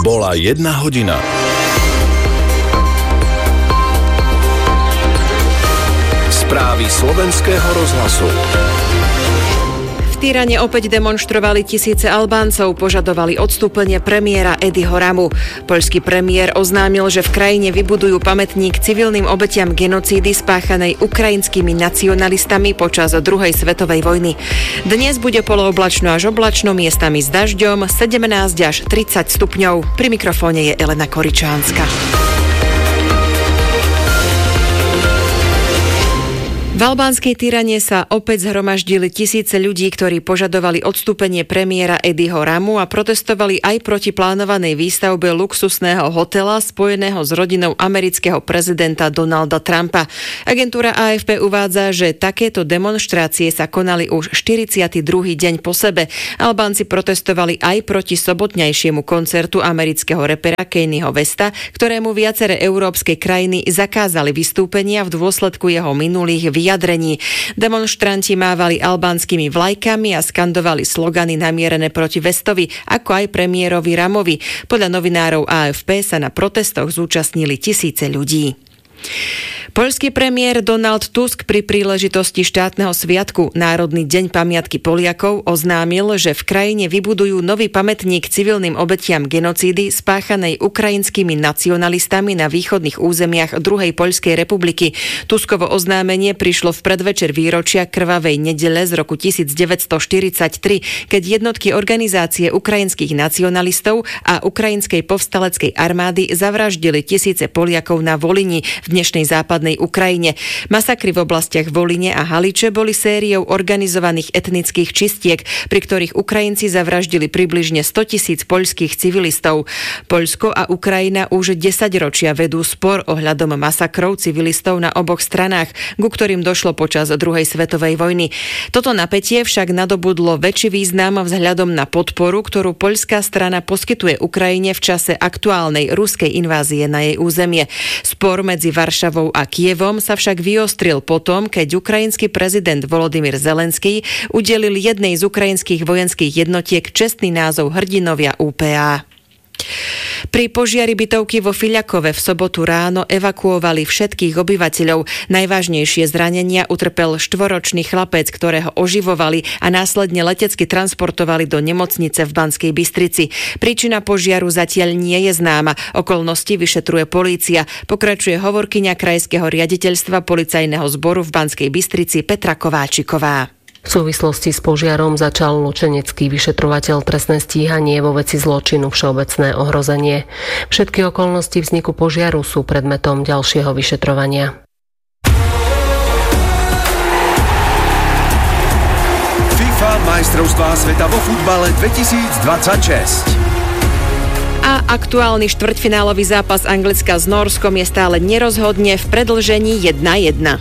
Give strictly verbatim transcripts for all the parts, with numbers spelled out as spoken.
Bola jedna hodina. Správy slovenského rozhlasu. V Tyrane opäť demonštrovali tisíce Albáncov, požadovali odstúpenie premiéra Edyho Ramu. Poľský premiér oznámil, že v krajine vybudujú pamätník civilným obetiam genocídy spáchanej ukrajinskými nacionalistami počas druhej svetovej vojny. Dnes bude polooblačno až oblačno, miestami s dažďom, sedemnásť až tridsať stupňov. Pri mikrofóne je Elena Koričánska. V albánskej Tyrane sa opäť zhromaždili tisíce ľudí, ktorí požadovali odstúpenie premiéra Edyho Ramu a protestovali aj proti plánovanej výstavbe luxusného hotela spojeného s rodinou amerického prezidenta Donalda Trumpa. Agentúra á ef pé uvádza, že takéto demonštrácie sa konali už štyridsiaty druhý deň po sebe. Albánci protestovali aj proti sobotnejšiemu koncertu amerického repera Kanyeho Westa, ktorému viaceré európske krajiny zakázali vystúpenia v dôsledku jeho minulých vyjadrení. Demonštranti mávali albánskymi vlajkami a skandovali slogany namierené proti Westovi, ako aj premiérovi Ramovi. Podľa novinárov á ef pé sa na protestoch zúčastnili tisíce ľudí. Poľský premiér Donald Tusk pri príležitosti štátneho sviatku Národný deň pamiatky Poliakov oznámil, že v krajine vybudujú nový pamätník civilným obetiam genocídy spáchanej ukrajinskými nacionalistami na východných územiach druhej Poľskej republiky. Tuskovo oznámenie prišlo v predvečer výročia krvavej nedele z roku devätnásťstoštyridsaťtri, keď jednotky organizácie ukrajinských nacionalistov a ukrajinskej povstaleckej armády zavraždili tisíce Poliakov na Volyni v dnešnej západnej Ukrajine. Masakry v oblastiach Volyne a Haliče boli sériou organizovaných etnických čistiek, pri ktorých Ukrajinci zavraždili približne stotisíc poľských civilistov. Poľsko a Ukrajina už desaťročia vedú spor ohľadom masakrov civilistov na oboch stranách, ku ktorým došlo počas druhej svetovej vojny. Toto napätie však nadobudlo väčší význam vzhľadom na podporu, ktorú poľská strana poskytuje Ukrajine v čase aktuálnej ruskej invázie na jej územie. Spor medzi Varšavou a Kievom sa však vyostril potom, keď ukrajinský prezident Volodymyr Zelenský udelil jednej z ukrajinských vojenských jednotiek čestný názov Hrdinovia ú pé á. Pri požiari bytovky vo Fiľakove v sobotu ráno evakuovali všetkých obyvateľov. Najvážnejšie zranenia utrpel štvoročný chlapec, ktorého oživovali a následne letecky transportovali do nemocnice v Banskej Bystrici. Príčina požiaru zatiaľ nie je známa. Okolnosti vyšetruje polícia. Pokračuje hovorkyňa krajského riaditeľstva policajného zboru v Banskej Bystrici Petra Kováčiková. V súvislosti s požiarom začal lučenecký vyšetrovateľ trestné stíhanie vo veci zločinu všeobecné ohrozenie. Všetky okolnosti vzniku požiaru sú predmetom ďalšieho vyšetrovania. FIFA majstrovstvá sveta vo futbale dvetisícdvadsaťšesť. A aktuálny štvrťfinálový zápas Anglicka s Nórskom je stále nerozhodne v predĺžení jedna jedna.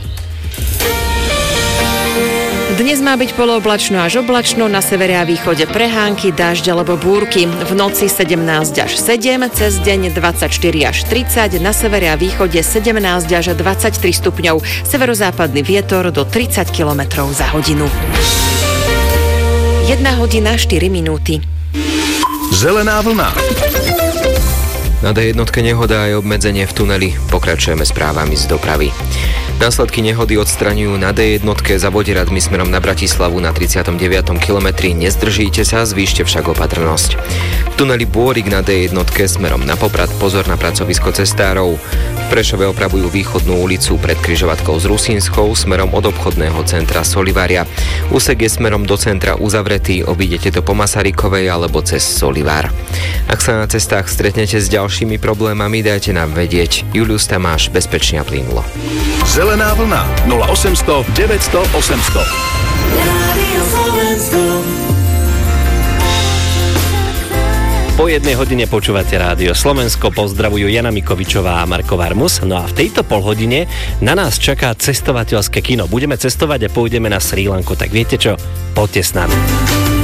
Dnes má byť polooblačno až oblačno, na severe a východe prehánky, dážď alebo búrky. V noci sedemnásť až sedem, cez deň dvadsaťštyri až tridsať, na severe a východe sedemnásť až dvadsaťtri stupňov. Severozápadný vietor do tridsať kilometrov za hodinu. jedna hodina štyri minúty. Zelená vlna. Na dé jednotke nehoda aj obmedzenie v tuneli. Pokračujeme správami z dopravy. Následky nehody odstraňujú na dé jednotke za Vodiradmi smerom na Bratislavu na tridsiatom deviatom kilometri. Nezdržíte sa, zvýšte však opatrnosť. V tuneli Bôrik na dé jednotke smerom na Poprad pozor na pracovisko cestárov. V Prešove opravujú východnú ulicu pred križovatkou s Rusínskou smerom od obchodného centra Solivária. Úsek je smerom do centra uzavretý, obídete to po Masarykovej alebo cez Solivár. Ak sa na cestách stretnete s ďalšími problémami, dajte nám vedieť. Julius Tamáš, bezpečne a plynulo. Zelená vlna nula osemsto deväťsto osemsto. Po jednej hodine počúvate Rádio Slovensko, pozdravujú Jana Mikovičová a Marko Varmus. No a v tejto polhodine na nás čaká cestovateľské kino. Budeme cestovať a pôjdeme na Srí Lanku, tak viete čo? Poďte s nami.